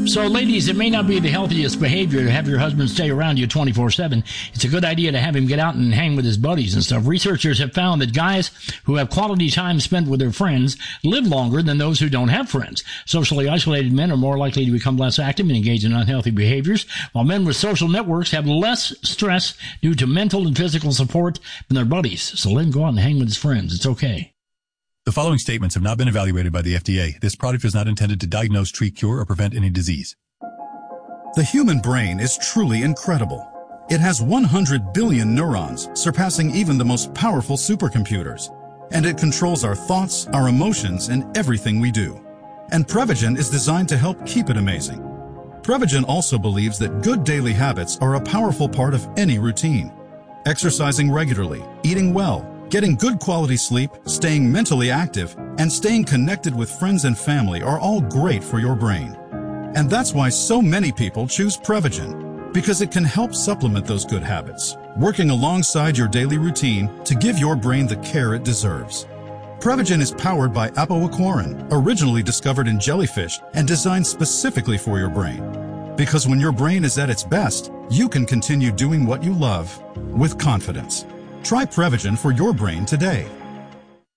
So, ladies, it may not be the healthiest behavior to have your husband stay around you 24/7. It's a good idea to have him get out and hang with his buddies and stuff. Researchers have found that guys who have quality time spent with their friends live longer than those who don't have friends. Socially isolated men are more likely to become less active and engage in unhealthy behaviors, while men with social networks have less stress due to mental and physical support from their buddies. So let him go out and hang with his friends. It's okay. The following statements have not been evaluated by the FDA. This product is not intended to diagnose, treat, cure, or prevent any disease. The human brain is truly incredible. It has 100 billion neurons, surpassing even the most powerful supercomputers. And it controls our thoughts, our emotions, and everything we do. And Prevagen is designed to help keep it amazing. Prevagen also believes that good daily habits are a powerful part of any routine. Exercising regularly, eating well, getting good quality sleep, staying mentally active, and staying connected with friends and family are all great for your brain. And that's why so many people choose Prevagen, because it can help supplement those good habits, working alongside your daily routine to give your brain the care it deserves. Prevagen is powered by apoaquarin, originally discovered in jellyfish and designed specifically for your brain. Because when your brain is at its best, you can continue doing what you love with confidence. Try Prevagen for your brain today.